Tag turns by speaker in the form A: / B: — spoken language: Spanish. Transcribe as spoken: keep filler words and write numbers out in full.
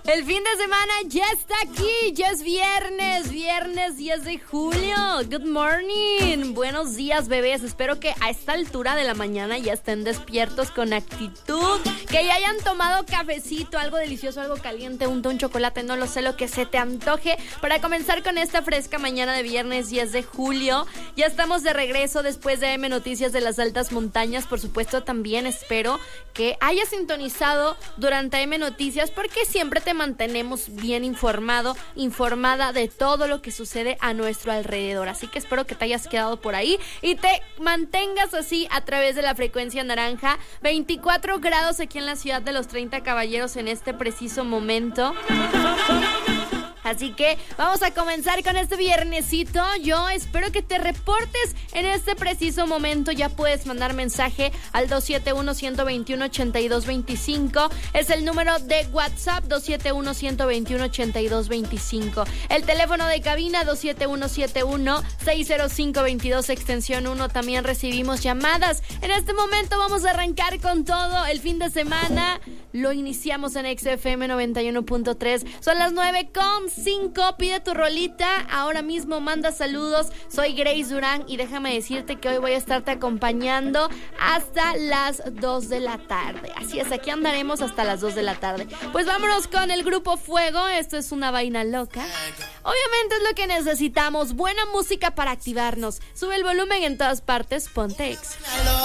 A: El fin de semana ya está aquí, ya es viernes, viernes diez de julio. Good morning, buenos días bebés, espero que a esta altura de la mañana ya estén despiertos con actitud, que ya hayan tomado cafecito, algo delicioso, algo caliente, un, un chocolate, no lo sé, lo que se te antoje, para comenzar con esta fresca mañana de viernes diez de julio. Ya estamos de regreso después de M Noticias de las Altas Montañas. Por supuesto, también espero que hayas sintonizado durante M Noticias, porque siempre te mantenemos bien informado, informada de todo lo que sucede a nuestro alrededor. Así que espero que te hayas quedado por ahí y te mantengas así a través de la frecuencia naranja. veinticuatro grados aquí en la ciudad de los treinta Caballeros en este preciso momento. Así que vamos a comenzar con este viernesito. Yo espero que te reportes en este preciso momento. Ya puedes mandar mensaje al dos siete uno, uno dos uno, ocho dos dos cinco. Es el número de WhatsApp, dos siete uno, uno dos uno, ocho dos dos cinco. El teléfono de cabina, dos siete uno siete uno, seis cero cinco dos dos, extensión uno. También recibimos llamadas. En este momento vamos a arrancar con todo. El fin de semana lo iniciamos en X F M noventa y uno punto tres. Son las nueve con cinco. Pide tu rolita ahora mismo, manda saludos. Soy Grace Durán y déjame decirte que hoy voy a estarte acompañando hasta las dos de la tarde. Así es, aquí andaremos hasta las dos de la tarde. Pues vámonos con el grupo Fuego. Esto es una vaina loca. Obviamente es lo que necesitamos, buena música para activarnos. Sube el volumen en todas partes, ponte X.